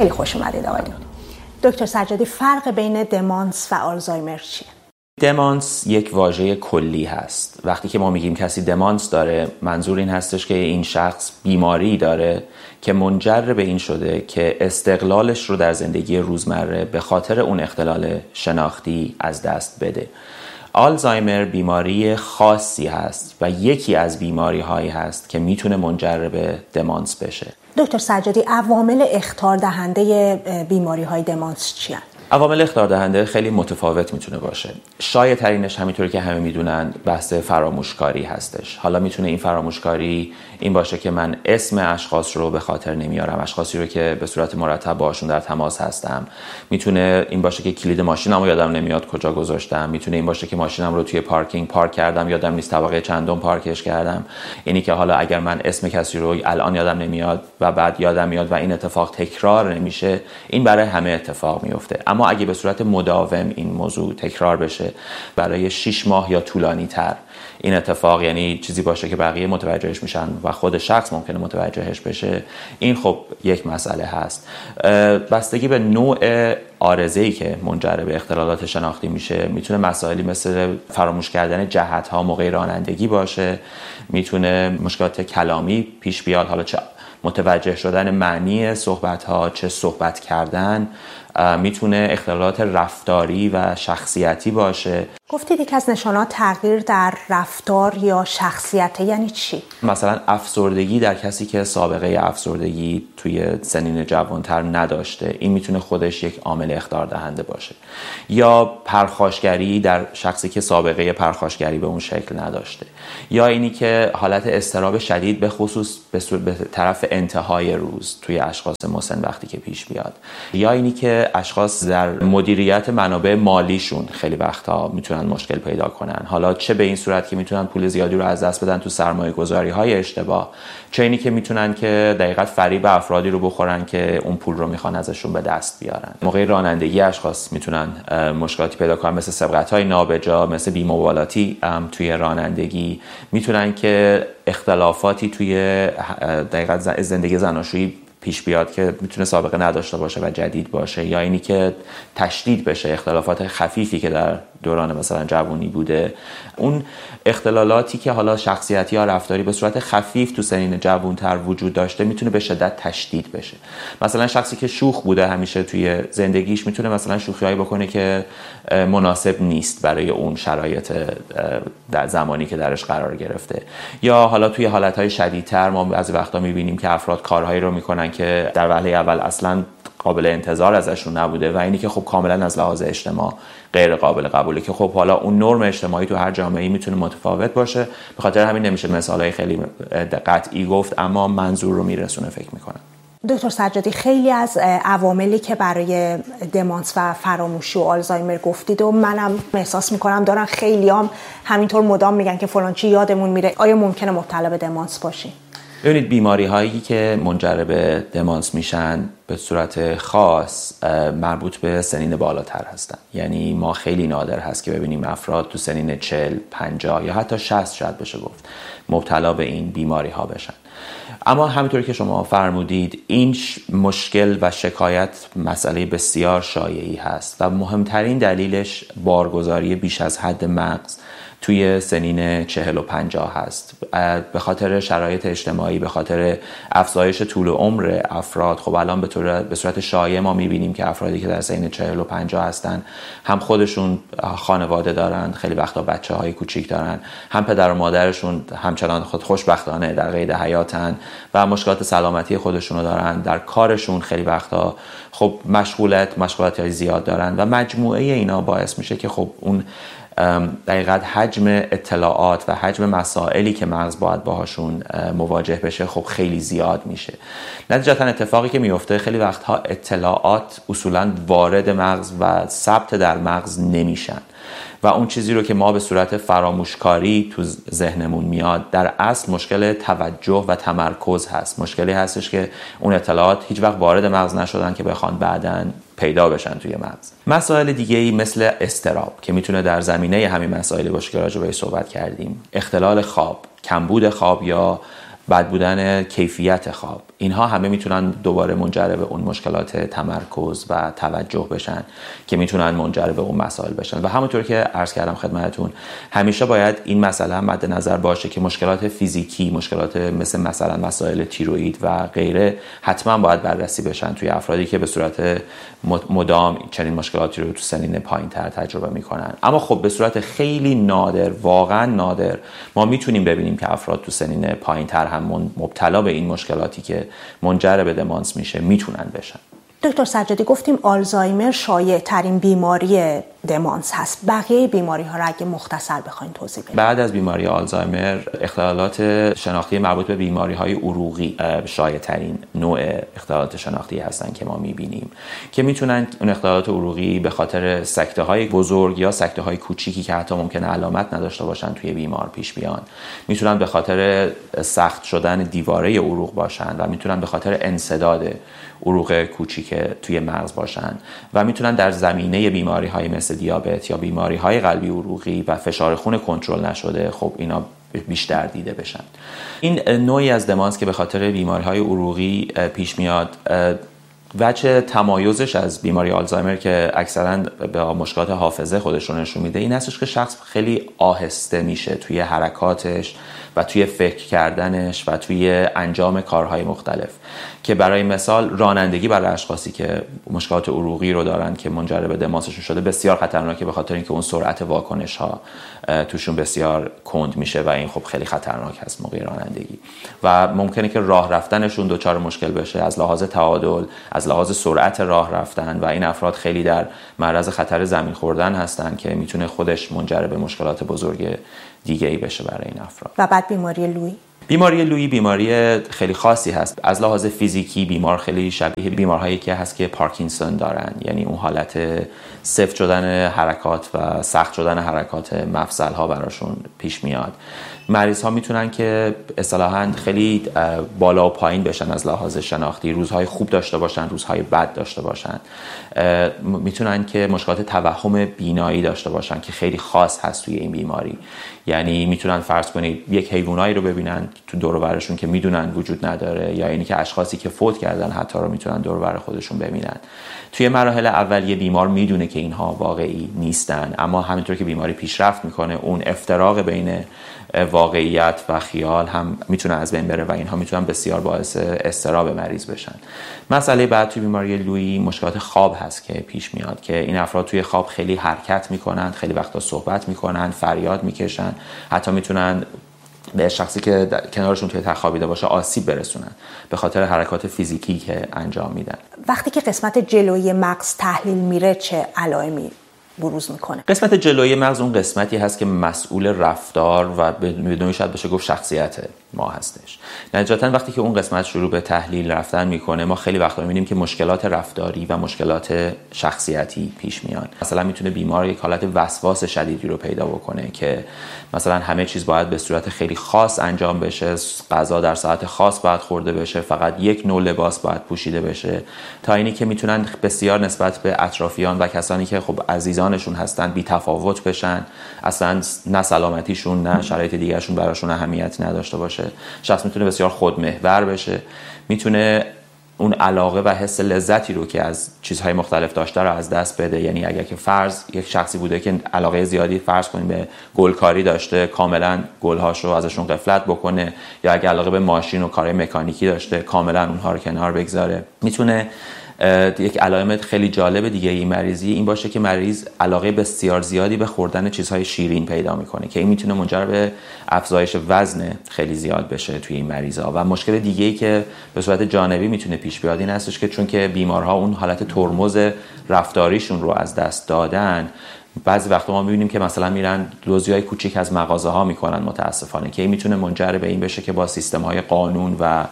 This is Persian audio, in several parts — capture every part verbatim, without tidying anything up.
خیلی خوش اومدید آقای دکتر. دکتر سجادی، فرق بین دمانس و آلزایمر چیه؟ دمانس یک واژه کلی هست. وقتی که ما میگیم کسی دمانس داره، منظور این هستش که این شخص بیماری داره که منجر به این شده که استقلالش رو در زندگی روزمره به خاطر اون اختلال شناختی از دست بده. آلزایمر بیماری خاصی هست و یکی از بیماری هایی هست که میتونه منجر به دمانس بشه. دکتر سجادی، عوامل اخطار دهنده بیماری های دمانس چی هست؟ عوامل اخطار دهنده خیلی متفاوت میتونه باشه. شایع ترینش همینطوری که همه میدونن بحث فراموشکاری هستش. حالا میتونه این فراموشکاری این باشه که من اسم اشخاص رو به خاطر نمیارم، اشخاصی رو که به صورت مرتب باشون در تماس هستم. میتونه این باشه که کلید ماشینمو یادم نمیاد کجا گذاشتم. میتونه این باشه که ماشینم رو توی پارکینگ پارک کردم، یادم نیست طبقه چندم پارکش کردم. اینی که حالا اگر من اسم کسی رو الان یادم نمیاد و بعد یادم میاد و این اتفاق تکرار نمیشه، این برای همه اتفاق میفته. اما اگه به صورت مداوم این موضوع تکرار بشه برای شش ماه یا طولانی تر، این اتفاق یعنی چیزی باشه که بقیه متوجهش میشن و خود شخص ممکنه متوجهش بشه، این خب یک مسئله هست. بستگی به نوع عارضه‌ای که منجر به اختلالات شناختی میشه، میتونه مسائلی مثل فراموش کردن جهت‌ها موقع رانندگی باشه، میتونه مشکلات کلامی پیش بیاد، حالا چه متوجه شدن معنی صحبت‌ها چه صحبت کردن، میتونه اختلالات رفتاری و شخصیتی باشه. گفتید یک از نشانات تغییر در رفتار یا شخصیت، یعنی چی؟ مثلا افسردگی در کسی که سابقه افسردگی توی سنین جوانتر نداشته، این میتونه خودش یک عامل اخطار دهنده باشه. یا پرخاشگری در شخصی که سابقه پرخاشگری به اون شکل نداشته. یا اینی که حالت اضطراب شدید به خصوص به طرف انتهای روز توی اشخاص مسن وقتی که پیش بیاد. یا اینی که اشخاص در مدیریت منابع مالیشون خیلی وقتا میتونن مشکل پیدا کنن، حالا چه به این صورت که میتونن پول زیادی رو از دست بدن تو سرمایه گذاری های اشتباه، چه اینی که میتونن که دقیقاً فریب افرادی رو بخورن که اون پول رو میخوان ازشون به دست بیارن. موقع رانندگی اشخاص میتونن مشکلاتی پیدا کنن مثل سبقت های نابجا، مثل بی‌مبالاتی توی رانندگی، میتونن که اختلافاتی توی دقیقاً زندگی زناشویی پیش بیاد که میتونه سابقه نداشته باشه و جدید باشه. یا اینی که تشدید بشه اختلافات خفیفی که در دوران مثلا جوانی بوده، اون اختلالاتی که حالا شخصیتی یا رفتاری به صورت خفیف تو سنین جوانتر وجود داشته میتونه به شدت تشدید بشه. مثلا شخصی که شوخ بوده همیشه توی زندگیش میتونه مثلا شوخیایی بکنه که مناسب نیست برای اون شرایط در زمانی که درش قرار گرفته. یا حالا توی حالتهای شدیدتر ما بعضی وقتا میبینیم که افراد کارهایی رو میکنن که در وهله اول اصلا قابل انتظار ازشون نبوده و اینی که خب کاملا از لحاظ اجتماع غیر قابل قبوله، که خب حالا اون نرم اجتماعی تو هر جامعه‌ای میتونه متفاوت باشه. به خاطر همین نمیشه مثالای خیلی قطعی گفت، اما منظور رو میرسونه فکر میکنم. دکتر سجادی، خیلی از عواملی که برای دمانس و فراموشی و آلزایمر گفتید و منم احساس میکنم دارن خیلیام همینطور مدام میگن که فلان چی یادمون میره. آیا ممکنه مبتلا به دمانس باشیم؟ ببینید، بیماری هایی که منجر به دمانس میشن به صورت خاص مربوط به سنین بالاتر هستن. یعنی ما خیلی نادر هست که ببینیم افراد تو سنین چهل، پنجاه یا حتی شصت شاید بشه گفت مبتلا به این بیماری ها بشن. اما همینطوری که شما فرمودید، این مشکل و شکایت مسئله بسیار شایعی هست و مهمترین دلیلش بارگذاری بیش از حد مغز توی سنین چهل و پنجاه هست. به خاطر شرایط اجتماعی، به خاطر افزایش طول عمر افراد، خب الان به طور به صورت شایع ما میبینیم که افرادی که در سن چهل و پنجاه هستن هم خودشون خانواده دارن، خیلی وقتا بچه های کوچیک دارن، هم پدر و مادرشون همچنان خود خوشبختانه در قید حیاتن و مشکلات سلامتی خودشون رو دارن. در کارشون خیلی وقتا خب مشغولیت مشغولیت‌های زیاد دارن و مجموعه اینا باعث میشه که خب اون دقیقاً حجم اطلاعات و حجم مسائلی که مغز باید باهاشون مواجه بشه خب خیلی زیاد میشه. نتیجتاً اتفاقی که میفته خیلی وقتها اطلاعات اصولاً وارد مغز و ثبت در مغز نمیشن و اون چیزی رو که ما به صورت فراموشکاری تو ذهنمون میاد در اصل مشکل توجه و تمرکز هست. مشکلی هستش که اون اطلاعات هیچ وقت وارد مغز نشدن که بخوان بعداً پیدا بشن توی مغز. مسائل دیگه‌ای مثل اضطراب که میتونه در زمینه همین مسائلی باشه که راجع بهش صحبت کردیم، اختلال خواب، کمبود خواب یا بد بودن کیفیت خواب، اینها همه میتونن دوباره منجر به اون مشکلات تمرکز و توجه بشن که میتونن منجر به اون مسائل بشن. و همونطور که عرض کردم خدمتتون، همیشه باید این مسئله هم مد نظر باشه که مشکلات فیزیکی، مشکلات مثل مثلا مسائل تیروئید و غیره حتما باید بررسی بشن توی افرادی که به صورت مدام چنین مشکلاتی رو تو سنین پایین‌تر تجربه میکنن. اما خب به صورت خیلی نادر، واقعا نادر، ما میتونیم ببینیم که افراد تو سنین پایین‌تر هم مبتلا به این مشکلاتی که منجر به دمانس میشه میتونن بشن. دکتر سجادی، گفتیم آلزایمر شایع ترین بیماری دمانس هست. بقیه بیماری ها را اگه مختصر بخواید توضیح بدید. بعد از بیماری آلزایمر اختلالات شناختی مربوط به بیماری های عروقی شایع ترین نوع اختلالات شناختی هستن که ما میبینیم، که میتونن اون اختلالات عروقی به خاطر سکته های بزرگ یا سکته های کوچیکی که حتی ممکنه علامت نداشته باشن توی بیمار پیش بیان. میتونن به خاطر سخت شدن دیواره عروق باشن و میتونن به خاطر انسداد عروق کوچیک توی مغز باشن و میتونن در زمینه بیماری های مثل دیابت یا بیماری های قلبی عروقی و فشار خون کنترل نشده خب اینا بیشتر دیده بشن. این نوعی از دمانس که به خاطر بیماری های عروقی پیش میاد، وجه تمایزش از بیماری آلزایمر که اکثرا به مشکلات حافظه خودش رو نشون میده این هستش که شخص خیلی آهسته میشه توی حرکاتش و توی فکر کردنش و توی انجام کارهای مختلف، که برای مثال رانندگی برای اشخاصی که مشکلات عروقی رو دارن که منجر به دمانسشون شده بسیار خطرناکه، به خاطر اینکه اون سرعت واکنش ها توشون بسیار کند میشه و این خب خیلی خطرناک هست موقع رانندگی و ممکنه که راه رفتنشون دچار مشکل بشه از لحاظ تعادل، از لحاظ سرعت راه رفتن، و این افراد خیلی در معرض خطر زمین خوردن هستن که میتونه خودش منجر به مشکلات بزرگ دیگه ای بشه برای این افراد. و بعد بیماری لویی. بیماری لویی بیماری خیلی خاصی هست. از لحاظ فیزیکی بیمار خیلی شبیه بیمارهایی که هست که پارکینسون دارن، یعنی اون حالت سفت شدن حرکات و سخت شدن حرکات مفصل ها براشون پیش میاد. مریض ها میتونن که اصطلاحاً خیلی بالا و پایین بشن از لحاظ شناختی، روزهای خوب داشته باشن، روزهای بد داشته باشن. میتونن که مشکلات توهم بینایی داشته باشن که خیلی خاص هست توی این بیماری. یعنی میتونن فرض کنید یک حیوانایی رو ببینن تو دور و برشون که میدونن وجود نداره، یا اینی که اشخاصی که فوت کردن حتی رو میتونن دور و بر خودشون ببینن. توی مراحل اولیه بیمار میدونه که اینها واقعی نیستن، اما همینطور که بیماری پیشرفت میکنه اون افتراق بین واقعیت و خیال هم میتونه از بین بره و اینها میتونن بسیار باعث اضطراب مریض بشن. مسئله بعد توی بیماری لویی مشکلات خواب هست که پیش میاد، که این افراد توی خواب خیلی حرکت میکنن، خیلی وقتا صحبت میکنن، فریاد میکشن، حتی میتونن به شخصی که کنارشون توی تخت خوابیده باشه آسیب برسونن به خاطر حرکات فیزیکی که انجام میدن. وقتی که قسمت جلویی مغز تحلیل میره چه علائمی بروز میکنه؟ قسمت جلویی مغز اون قسمتی هست که مسئول رفتار و به نوعی شاید بشه گفت شخصیت ما هستش. نتیجتاً وقتی که اون قسمت شروع به تحلیل رفتن میکنه ما خیلی وقتا میبینیم که مشکلات رفتاری و مشکلات شخصیتی پیش میان. مثلا میتونه بیمار یک حالت وسواس شدیدی رو پیدا بکنه که مثلا همه چیز باید به صورت خیلی خاص انجام بشه، غذا در ساعت خاص باید خورده بشه، فقط یک نوع لباس باید پوشیده بشه، تا اینی که میتونن بسیار نسبت به اطرافیان و کسانی که خب عزیزانشون هستن بی تفاوت بشن، اصلا نه سلامتیشون نه شرایط دیگرشون براشون اهمیت نداشته باشه. شخص میتونه بسیار خودمحور بشه، میتونه اون علاقه و حس لذتی رو که از چیزهای مختلف داشته رو از دست بده. یعنی اگر که فرض یک شخصی بوده که علاقه زیادی فرض کنیم به گلکاری داشته، کاملا گلهاش رو ازشون غفلت بکنه، یا اگر علاقه به ماشین و کارهای مکانیکی داشته کاملا اونها رو کنار بگذاره. میتونه یک علائم خیلی جالب دیگه این مریضی این باشه که مریض علاقه بسیار زیادی به خوردن چیزهای شیرین پیدا میکنه که این میتونه منجر به افزایش وزن خیلی زیاد بشه توی این مریضا. و مشکل دیگه ای که به صورت جانبی میتونه پیش بیاد این هستش که چون که بیمارها اون حالت ترمز رفتاریشون رو از دست دادن، بعضی وقتا ما میبینیم که مثلا میرن دزدی‌های کوچیک از مغازه ها میکنن متاسفانه، که این میتونه منجر به این بشه که با سیستم های قانون و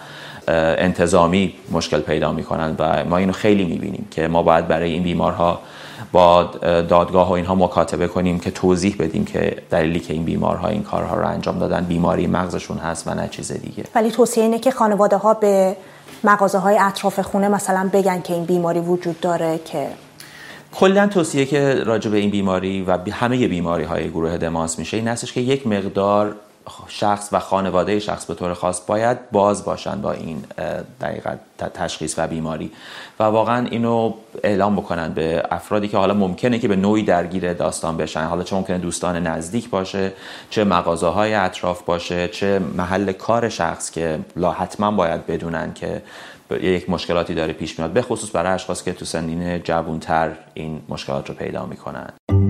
انتظامی مشکل پیدا میکنن و ما اینو خیلی میبینیم که ما باید برای این بیمارها با دادگاه و اینها مکاتبه کنیم که توضیح بدیم که دلیلی که این بیمارها این کارها رو انجام دادن بیماری مغزشون هست و نه چیز دیگه. ولی توصیه اینه که خانواده ها به مغازه های اطراف خونه مثلا بگن که این بیماری وجود داره. که کلا توصیه که راجع به این بیماری و همه بیماری های گروه دمانس میشه این هستش که یک مقدار شخص و خانواده شخص به طور خاص باید باز باشن با این دقیقاً تشخیص و بیماری و واقعا اینو اعلام بکنن به افرادی که حالا ممکنه که به نوعی درگیر داستان بشن، حالا چه ممکنه دوستان نزدیک باشه، چه مغازه‌های اطراف باشه، چه محل کار شخص که لا حتما باید بدونن که یک مشکلاتی داره پیش میاد، به خصوص برای اشخاص که تو سنین جوان‌تر این مشکلات رو پیدا میکنن.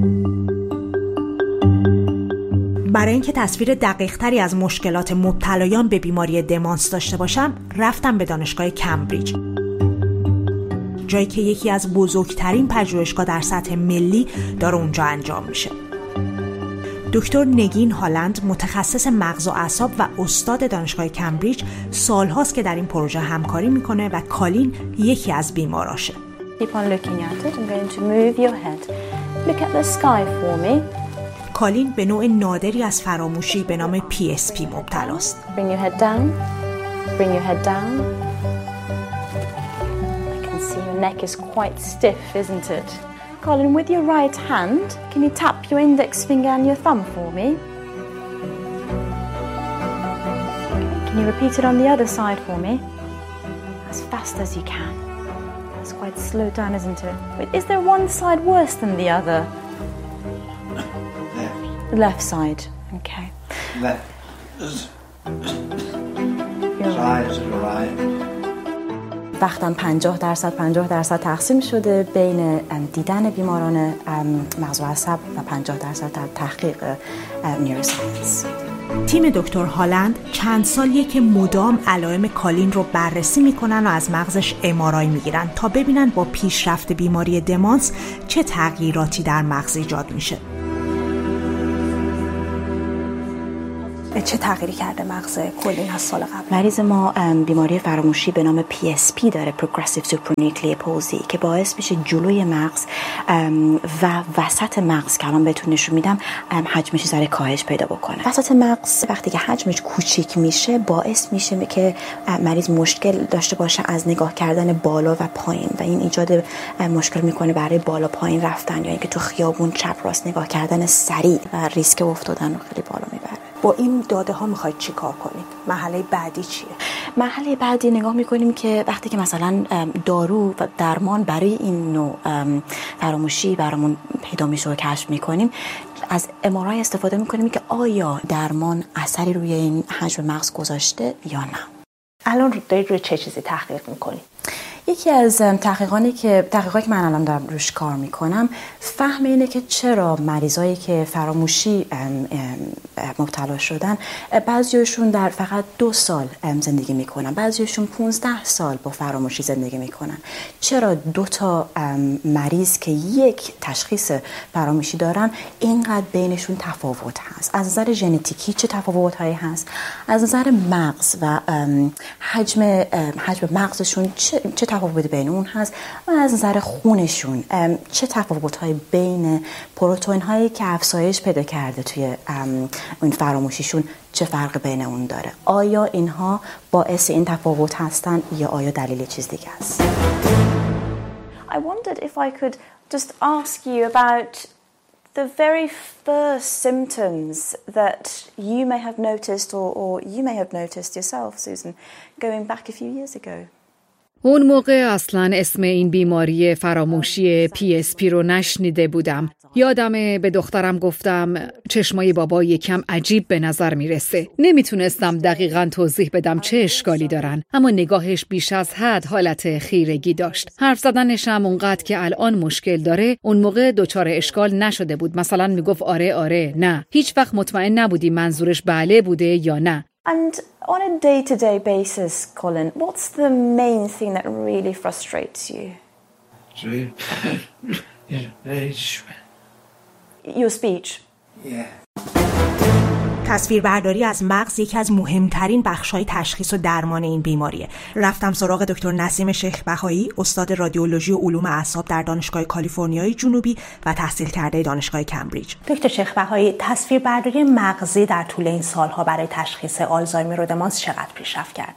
برای اینکه تصویر دقیق‌تری از مشکلات مبتلایان به بیماری دمانس داشته باشم، رفتم به دانشگاه کمبریج، جایی که یکی از بزرگترین پژوهشگاه در سطح ملی داره اونجا انجام میشه. دکتر نگین هالند، متخصص مغز و اعصاب و استاد دانشگاه کمبریج، سالهاست که در این پروژه همکاری میکنه و کالین یکی از بیماراشه. Keep on looking at it. I'm going to move your head. Look at the sky for me. کالین به نوع نادری از فراموشی به نام پی اس پی مبتلاست. Bring your head down. Bring your head down. I can see your neck is quite stiff, isn't it? Colin, with your right hand, can you tap your index finger and your thumb for me? Can you repeat it on the other side for me? As fast as you can. It's quite slow down, isn't it? Wait, is there one side worse than the other? The left side. Okay. Left. Side to the right. وقتاً پنجاه درصد پنجاه درصد تقسیم شده بین دیدن بیماران مغز و عصب و پنجاه درصد در تحقیق نیوروساینس. تیم دکتر هالند چند سالیه که مدام علائم کالین رو بررسی میکنن و از مغزش ام آر آی میگیرن تا ببینن با پیشرفت بیماری دمانس چه تغییراتی در مغز ایجاد میشه. چه تغییری کرده مغز کالین از سال قبل؟ مریض ما بیماری فراموشی به نام پی اس پی داره، Progressive Supranuclear Palsy، که باعث میشه جلوی مغز و وسط مغز که الان بهتون نشون میدم حجمش ذره کاهش پیدا بکنه. وسط مغز وقتی که حجمش کوچیک میشه باعث میشه که مریض مشکل داشته باشه از نگاه کردن بالا و پایین و این ایجاد مشکل میکنه برای بالا پایین رفتن یا اینکه تو خیابون چپ راست نگاه کردن سریع و ریسک افتادن رو خیلی بالا میبره. با این داده ها میخواید چی کار کنید؟ مرحله بعدی چیه؟ مرحله بعدی نگاه میکنیم که وقتی که مثلا دارو و درمان برای این نوع فراموشی برامون پیدا میشه و کشف میکنیم، از ام آر آی استفاده میکنیم که آیا درمان اثری روی این حجم مغز گذاشته یا نه. الان دارید روی چه چیزی تحقیق میکنید؟ یکی از تحقیقاتی که تحقیقاتی که من الان دارم روش کار میکنم فهم اینه که چرا مریضایی که فراموشی مبتلا شدن بعضیشون در فقط دو سال زندگی میکنن، بعضیشون پونزده سال با فراموشی زندگی میکنن. چرا دو تا مریض که یک تشخیص فراموشی دارن اینقدر بینشون تفاوت هست؟ از نظر ژنتیکی چه تفاوت‌هایی هست؟ از نظر مغز و حجم حجم مغزشون چه چه تفاوتی بین اون هست و از نظر خونشون چه تفاوت‌های بین پروتئین‌هایی که افزایش پیدا کرده توی اون فراموشیشون چه فرق بین اون داره؟ آیا اینها باعث این تفاوت هستن یا آیا دلیل چیز دیگه است؟ I wondered if I could just ask you about the very first symptoms that you may have noticed or, or you may have noticed yourself, Susan, going back a few years ago. اون موقع اصلا اسم این بیماری فراموشی پی اس پی رو نشنیده بودم. یادمه به دخترم گفتم چشمای بابا یکم عجیب به نظر میرسه. نمیتونستم دقیقاً توضیح بدم چه اشکالی دارن، اما نگاهش بیش از حد حالت خیرگی داشت. حرف زدنش هم اونقدر که الان مشکل داره، اون موقع دچار اشکال نشده بود. مثلا میگفت آره آره نه. هیچ وقت مطمئن نبودی منظورش بله بوده یا نه. And on a day-to-day basis, Colin, what's the main thing that really frustrates you? Your speech. Yeah. تصویربرداری از مغز یکی از مهمترین بخش‌های تشخیص و درمان این بیماریه. رفتم سراغ دکتر نسیم شیخ بهایی، استاد رادیولوژی و علوم اعصاب در دانشگاه کالیفرنیای جنوبی و تحصیل کرده دانشگاه کمبریج. دکتر شیخ بهایی، تصویربرداری مغزی در طول این سالها برای تشخیص آلزایمر و دمانس چقدر پیشرفت کرده؟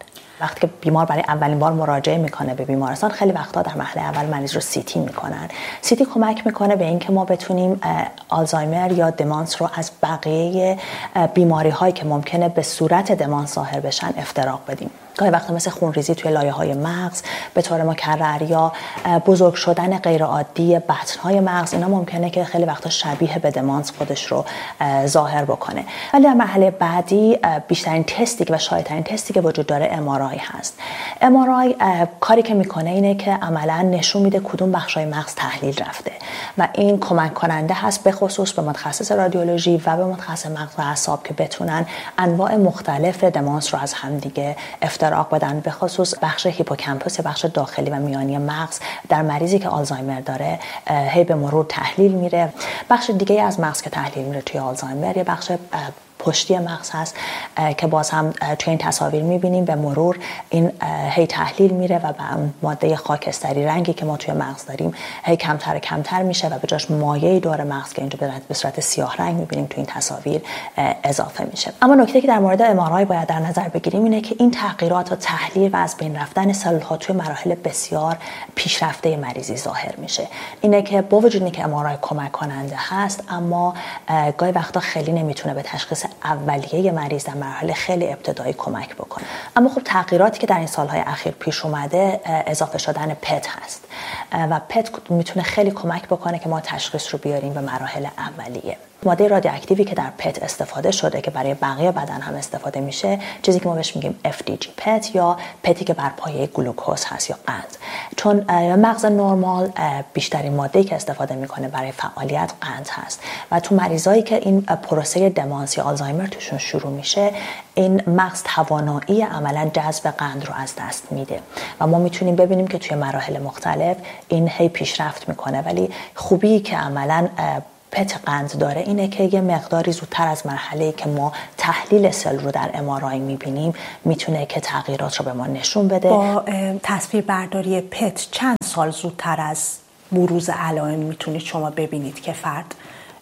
وقتی که بیمار برای اولین بار مراجعه میکنه به بیمارستان، خیلی وقتا در مرحله اول مریض رو سیتی میکنن. سیتی کمک میکنه به اینکه ما بتونیم آلزایمر یا دمانس رو از بقیه بیماری هایی که ممکنه به صورت دمانس ظاهر بشن افتراق بدیم. گاهی وقتا مثل خونریزی توی لایه‌های مغز به طور مکرر یا بزرگ شدن غیرعادی بطن‌های مغز، اینا ممکنه که خیلی وقتا شبیه به دمانس خودش رو ظاهر بکنه. ولی در مرحله بعدی بیشترین تستی و شایع‌ترین تستی که وجود داره ام آر آی هست. ام آر آی کاری که میکنه اینه که عملاً نشون میده کدوم بخش‌های مغز تحلیل رفته و این کمک کننده هست به خصوص به متخصص رادیولوژی و به متخصص مغز و اعصاب که بتونن انواع مختلف دمانس رو از همدیگه افتراق بدن، به خصوص بخش هیپوکامپوس، بخش داخلی و میانی مغز در مریضی که آلزایمر داره هی به مرور تحلیل میره. بخش دیگه از مغز که تحلیل میره توی آلزایمر یه بخش پشتی مغز هست که باز هم توی این تصاویر میبینیم به مرور این هی تحلیل میره و به ماده خاکستری رنگی که ما توی مغز داریم هی کمتر و کمتر میشه و به جاش مایعی دور مغز که اینجا به صورت سیاه رنگ میبینیم توی این تصاویر اضافه میشه. اما نکته که در مورد ام آر آی باید در نظر بگیریم اینه که این تغییرات و تحلیل و از بین رفتن سلول ها توی مراحل بسیار پیشرفته مریضی ظاهر میشه. اینه که با وجود اینکه ام آر آی کمک کننده هست، اما گاهی وقتا خیلی نمیتونه به تشخیص اولیه مریض در مراحل خیلی ابتدایی کمک بکنه. اما خب تغییراتی که در این سالهای اخیر پیش اومده اضافه شدن پت هست و پت میتونه خیلی کمک بکنه که ما تشخیص رو بیاریم به مراحل اولیه. ماده رادیواکتیوی که در پت استفاده شده که برای بقیه بدن هم استفاده میشه، چیزی که ما بهش میگیم اف دی جی پت یا پتی که بر پایه گلوکوز هست یا قند. چون مغز نرمال بیشترین ماده‌ای که استفاده میکنه برای فعالیت قند هست و تو مریضایی که این پروسه دمانس یا آلزایمر توشون شروع میشه، این مغز توانایی عملا جذب قند رو از دست میده و ما میتونیم ببینیم که توی مراحل مختلف این هی پیشرفت میکنه. ولی خوبی که عملا پت قند داره اینه که یه مقداری زودتر از مرحله‌ای که ما تحلیل سل رو در ام آر آی میبینیم میتونه که تغییرات رو به ما نشون بده. با تصویر برداری پت چند سال زودتر از بروز علائم میتونید شما ببینید که فرد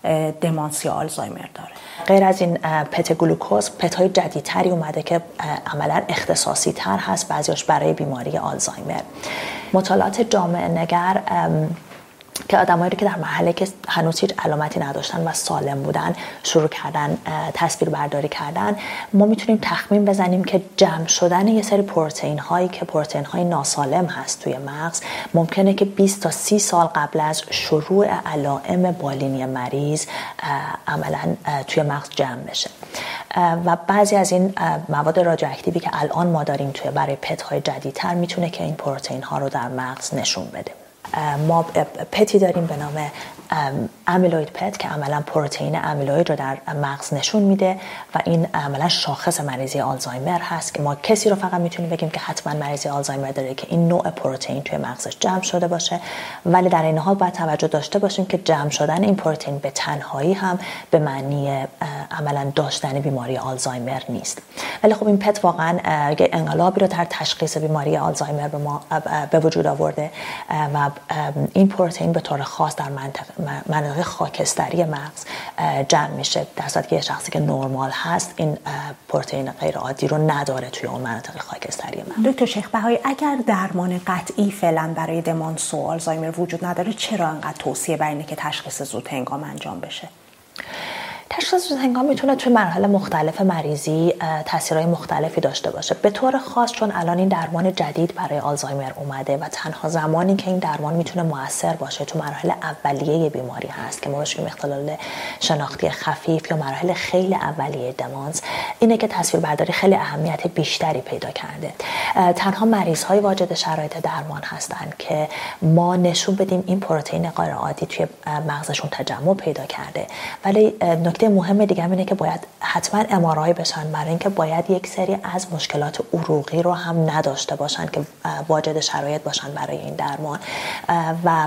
دمانس یا آلزایمر داره؟ غیر از این پت گلوکوز، پت های جدیدتری اومده که عملا اختصاصی تر هست، بعضیاش برای بیماری آلزایمر. مطالعات جامعه نگر که آدمایی که در مرحله که هنوز هیچ علامتی نداشتن و سالم بودن شروع کردن تصویر برداری کردن، ما میتونیم تخمین بزنیم که جمع شدن یه سری پروتئین هایی که پروتئین های ناسالم هست توی مغز ممکنه که بیست تا سی سال قبل از شروع علائم بالینی مریض عملا توی مغز جمع بشه و بعضی از این مواد رادیواکتیوی که الان ما داریم توی برای پت های جدیدتر میتونه که این پروتئین ها رو در مغز نشون بده. ما پتی داریم به نام امیلوید پت که عملا پروتئین امیلوید رو در مغز نشون میده و این عملا شاخص مریضی آلزایمر هست که ما کسی رو فقط میتونیم بگیم که حتما مریضی آلزایمر داره که این نوع پروتئین توی مغزش جمع شده باشه. ولی در این حال باید توجه داشته باشیم که جمع شدن این پروتئین به تنهایی هم به معنی عملا داشتن بیماری آلزایمر نیست. ولی خب این پت واقعا یه انقلابی رو در تشخیص بیماری آلزایمر به ما به وجود آورده و این پروتئین به طور خاص در منطقه منطقه خاکستری مغز جمع میشه، در صورتی که یه شخصی که نرمال هست این پروتئین غیر عادی رو نداره توی اون منطقه خاکستری مغز. دکتر شیخ بهایی، اگر درمان قطعی فعلا برای دمانس و آلزایمر وجود نداره، چرا انقدر توصیه بر اینه که تشخیص زود هنگام انجام بشه؟ تشخیص زود هنگام میتونه توی مراحل مختلف مریضی تاثیرهای مختلفی داشته باشه. به طور خاص چون الان این درمان جدید برای آلزایمر اومده و تنها زمانی که این درمان میتونه موثر باشه تو مراحل اولیه بیماری هست که ما بهش میگیم اختلال شناختی خفیف یا مراحل خیلی اولیه دمانس، اینه که تصویربرداری خیلی اهمیت بیشتری پیدا کرده. تنها مریض‌های واجد شرایط درمان هستن که ما نشون بدیم این پروتئین غیر عادی توی مغزشون تجمع پیدا کرده. ولی نکته مهم دیگه اینه که باید حتما ام آر آی بشن، برای اینکه باید یک سری از مشکلات عروقی رو هم نداشته باشن که واجد شرایط باشن برای این درمان و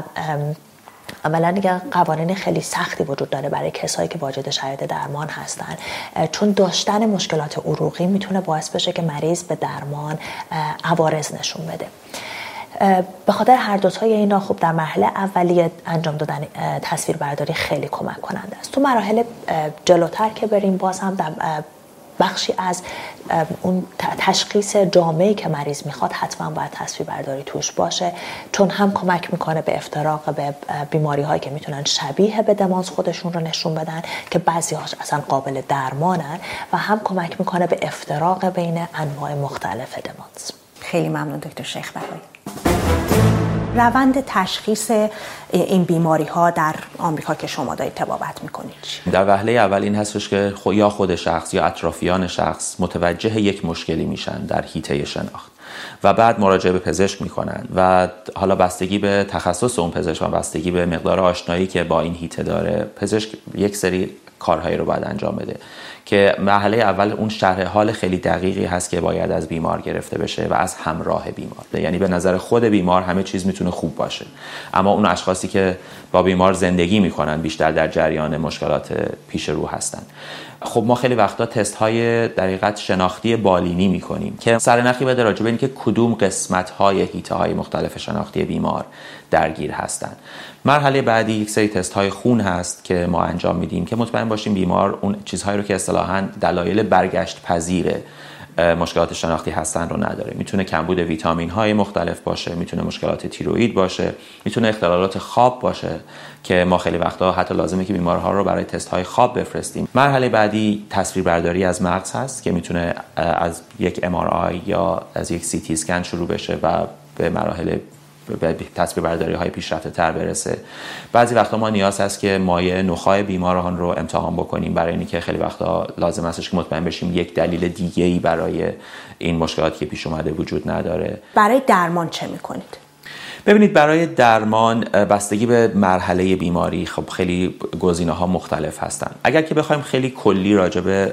عملا دیگه قوانین خیلی سختی وجود داره برای کسایی که واجد شرایط درمان هستن، چون داشتن مشکلات عروقی میتونه باعث بشه که مریض به درمان عوارض نشون بده. به خاطر هر دوتای اینا خب در مرحله اولیه انجام دادن تصویر برداری خیلی کمک کننده است. تو مراحل جلوتر که بریم باز هم در بخشی از اون تشخیص جامعی که مریض میخواد حتما باید تصویربرداری توش باشه، چون هم کمک میکنه به افتراق به بیماری هایی که میتونن شبیه به دمانس خودشون رو نشون بدن که بعضی هاش اصلا قابل درمانن، و هم کمک میکنه به افتراق بین انواع مختلف دمانس. خیلی ممنون دکتر شیخ بهایی. روند تشخیص این بیماری ها در آمریکا که شما دارید طبابت میکنید، در وهله اول این هستش که خو یا خود شخص یا اطرافیان شخص متوجه یک مشکلی میشن در حیطه شناخت و بعد مراجعه به پزشک میکنن و حالا بستگی به تخصص اون پزشک و بستگی به مقدار آشنایی که با این حیطه داره، پزشک یک سری کارهایی رو باید انجام بده که مرحله اول اون شرح حال خیلی دقیقی هست که باید از بیمار گرفته بشه و از همراه بیمار. یعنی به نظر خود بیمار همه چیز میتونه خوب باشه، اما اون اشخاصی که با بیمار زندگی میکنن بیشتر در جریان مشکلات پیش رو هستن. خب ما خیلی وقتا تست های در حقیقت شناختی بالینی میکنیم که سرنخی بده راجع به اینکه کدوم قسمت های حیطه های مختلف شناختی بیمار درگیر هستن. مرحله بعدی یک سری تست های خون هست که ما انجام میدیم که مطمئن باشیم بیمار اون چیزهایی رو که اصطلاحاً دلایل برگشت پذیر مشکلات شناختی هستن رو نداره. میتونه کمبود ویتامین های مختلف باشه، میتونه مشکلات تیروئید باشه، میتونه اختلالات خواب باشه که ما خیلی وقتا حتی لازمه که بیمارها رو برای تست های خواب بفرستیم. مرحله بعدی تصویربرداری از مغز هست که میتونه از یک ام آر آی یا از یک سی تی اسکن شروع بشه و به مراحل به تصویربرداری های پیشرفته تر برسه. بعضی وقتا ما نیاز هست که مایع نخاع بیماران رو امتحان بکنیم برای اینکه خیلی وقتا لازم هستش که مطمئن بشیم یک دلیل دیگه‌ای برای این مشکلاتی که پیش اومده وجود نداره. برای درمان چه میکنید؟ ببینید برای درمان بستگی به مرحله بیماری خب خیلی گزینه‌ها مختلف هستن. اگر که بخوایم خیلی کلی راجع به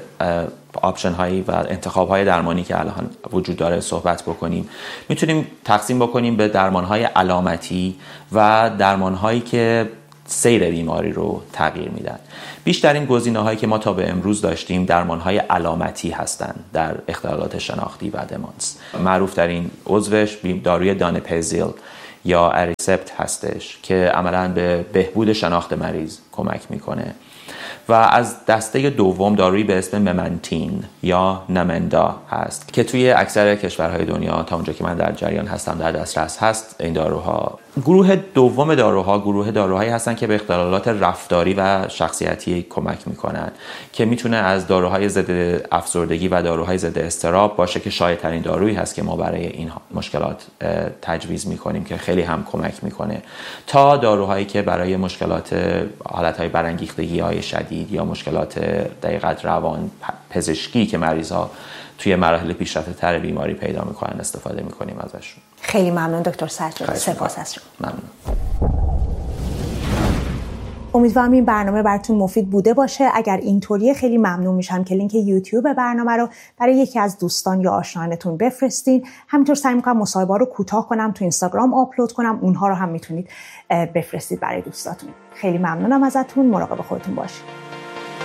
آپشن هایی و انتخاب های درمانی که الان وجود داره صحبت بکنیم، میتونیم تقسیم بکنیم به درمان های علامتی و درمان هایی که سیر بیماری رو تغییر میدن. بیشترین گزینه‌هایی که ما تا به امروز داشتیم درمان‌های علامتی هستند در اختلالات شناختی و دمانس. معروف ترین عضوش داروی دانپزیل یا اریسپت هستش که عملاً به بهبود شناخت مریض کمک میکنه. و از دسته دوم دارویی به اسم ممنتین یا نمندا هست که توی اکثر کشورهای دنیا تا اونجا که من در جریان هستم در دسترس هست این داروها. گروه دوم داروها گروه داروهایی هستن که به اختلالات رفتاری و شخصیتی کمک میکنن که میتونه از داروهای ضد افسردگی و داروهای ضد اضطراب باشه که شایع‌ترین دارویی هست که ما برای این مشکلات تجویز میکنیم که خیلی هم کمک میکنه، تا داروهایی که برای مشکلات حالتهای برانگیختگی های شدید یا مشکلات دقیقاً روان پزشکی که مریضا توی مراحل پیشرفته تر بیماری پیدا میکنن استفاده میکنیم ازشون. خیلی ممنون دکتر سجاد، سپاس از شما. ممنون. امیدوارم این برنامه براتون مفید بوده باشه. اگر اینطوریه خیلی ممنون میشم که لینک یوتیوب برنامه رو برای یکی از دوستان یا آشنایانتون بفرستین. همینطور سعی میکنم مصاحبه رو کوتاه کنم تو اینستاگرام آپلود کنم، اونها رو هم میتونید بفرستید برای دوستاتون. خیلی ممنونم ازتون، مراقب خودتون باشید.